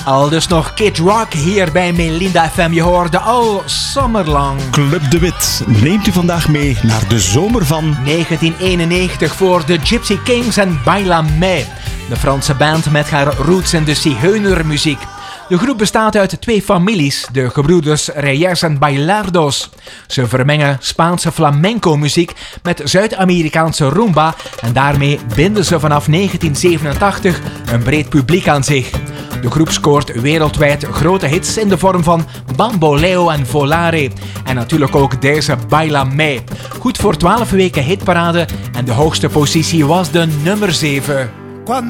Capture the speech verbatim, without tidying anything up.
Al dus nog Kid Rock hier bij Melinda F M. Je hoorde al zomerlang. Club de Wit neemt u vandaag mee naar de zomer van negentien eenennegentig voor de Gypsy Kings en Baila Me. De Franse band met haar roots in de zigeunermuziek. De groep bestaat uit twee families, de gebroeders Reyes en Bailardos. Ze vermengen Spaanse flamenco-muziek met Zuid-Amerikaanse rumba en daarmee binden ze vanaf negentien zevenentachtig een breed publiek aan zich. De groep scoort wereldwijd grote hits in de vorm van Bamboleo en Volare. En natuurlijk ook deze Baila Me. Goed voor twaalf weken hitparade en de hoogste positie was de nummer zeven.